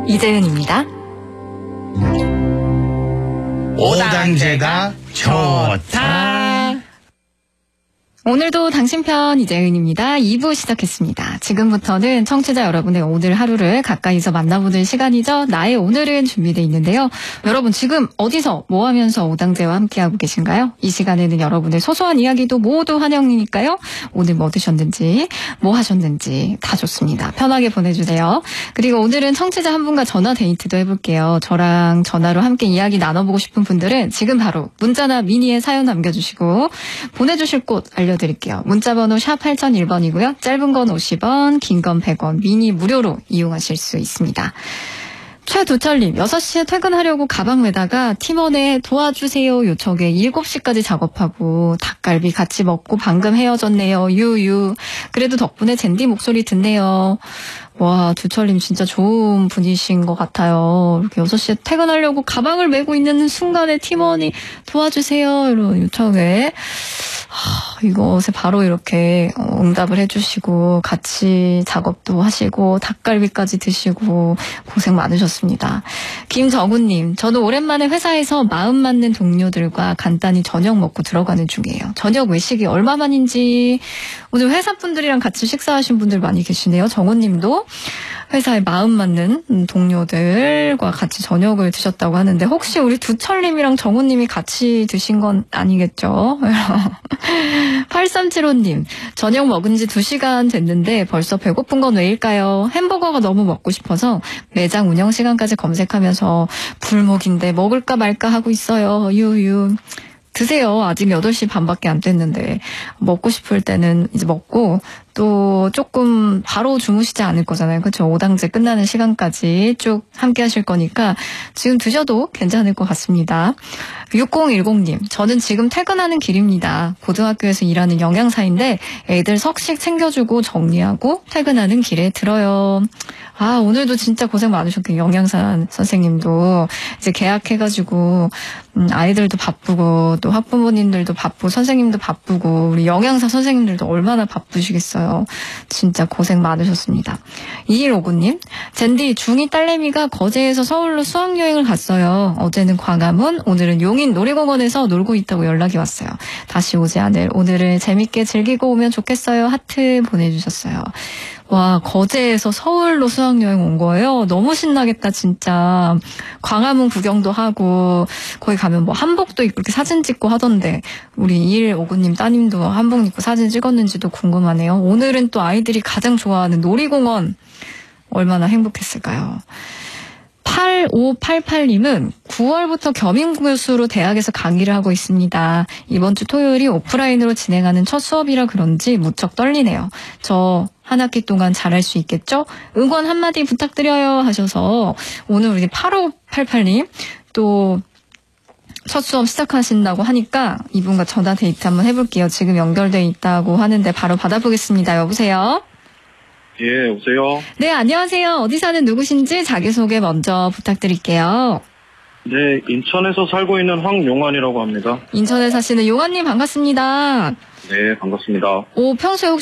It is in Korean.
이재은입니다. 오당제가 좋다. 오늘도 당신 편 이재은입니다. 2부 시작했습니다. 지금부터는 청취자 여러분의 오늘 하루를 가까이서 만나보는 시간이죠. 나의 오늘은 준비되어 있는데요. 여러분 지금 어디서 뭐 하면서 오당제와 함께하고 계신가요? 이 시간에는 여러분의 소소한 이야기도 모두 환영이니까요. 오늘 뭐 드셨는지 뭐 하셨는지 다 좋습니다. 편하게 보내주세요. 그리고 오늘은 청취자 한 분과 전화 데이트도 해볼게요. 저랑 전화로 함께 이야기 나눠보고 싶은 분들은 지금 바로 문자나 미니에 사연 남겨주시고 보내주실 곳 알려드릴게요. 문자번호 샵 8001번이고요. 짧은 건 50원, 긴 건 100원, 미니 무료로 이용하실 수 있습니다. 최두철님, 6시에 퇴근하려고 가방 메다가 팀원에 도와주세요 요청에 7시까지 작업하고 닭갈비 같이 먹고 방금 헤어졌네요. 유유. 그래도 덕분에 젠디 목소리 듣네요. 와, 두철님 진짜 좋은 분이신 것 같아요. 이렇게 6시에 퇴근하려고 가방을 메고 있는 순간에 팀원이 도와주세요 이런 요청에 이것에 바로 이렇게 응답을 해주시고 같이 작업도 하시고 닭갈비까지 드시고 고생 많으셨습니다. 김정훈님, 저도 오랜만에 회사에서 마음 맞는 동료들과 간단히 저녁 먹고 들어가는 중이에요. 저녁 외식이 얼마만인지 오늘 회사분들이랑 같이 식사하신 분들 많이 계시네요. 정훈님도 회사에 마음 맞는 동료들과 같이 저녁을 드셨다고 하는데 혹시 우리 두철님이랑 정훈님이 같이 드신 건 아니겠죠? 8375님, 저녁 먹은 지 2시간 됐는데 벌써 배고픈 건 왜일까요? 햄버거가 너무 먹고 싶어서 매장 운영 시간까지 검색하면서 불목인데 먹을까 말까 하고 있어요. 유유. 드세요. 아직 8시 반밖에 안 됐는데 먹고 싶을 때는 이제 먹고 또 조금 바로 주무시지 않을 거잖아요. 그렇죠? 오당제 끝나는 시간까지 쭉 함께 하실 거니까 지금 드셔도 괜찮을 것 같습니다. 6010님, 저는 지금 퇴근하는 길입니다. 고등학교에서 일하는 영양사인데 애들 석식 챙겨주고 정리하고 퇴근하는 길에 들어요. 아, 오늘도 진짜 고생 많으셨겠네요. 영양사 선생님도 이제 개학해가지고 아이들도 바쁘고 또 학부모님들도 바쁘고 선생님도 바쁘고 우리 영양사 선생님들도 얼마나 바쁘시겠어요. 진짜 고생 많으셨습니다. 2159님, 젠디 중2 딸내미가 거제에서 서울로 수학여행을 갔어요. 어제는 광화문, 오늘은 용인 놀이공원에서 놀고 있다고 연락이 왔어요. 다시 오지 않을 오늘을 재밌게 즐기고 오면 좋겠어요. 하트 보내주셨어요. 와, 거제에서 서울로 수학여행 온 거예요. 너무 신나겠다, 진짜. 광화문 구경도 하고, 거기 가면 뭐 한복도 입고 이렇게 사진 찍고 하던데, 우리 2159님 따님도 한복 입고 사진 찍었는지도 궁금하네요. 오늘은 또 아이들이 가장 좋아하는 놀이공원, 얼마나 행복했을까요? 8588님은 9월부터 겸임교수로 대학에서 강의를 하고 있습니다. 이번 주 토요일이 오프라인으로 진행하는 첫 수업이라 그런지 무척 떨리네요. 저 한 학기 동안 잘할 수 있겠죠? 응원 한마디 부탁드려요 하셔서 오늘 우리 8588님 또 첫 수업 시작하신다고 하니까 이분과 전화 데이트 한번 해볼게요. 지금 연결돼 있다고 하는데 바로 받아보겠습니다. 여보세요? 예, 여보세요? 네, 안녕하세요. 어디 사는 누구신지 자기소개 먼저 부탁드릴게요. 네, 인천에서 살고 있는 황용환이라고 합니다. 인천에 사시는 용환님 반갑습니다. 네, 반갑습니다. 평소에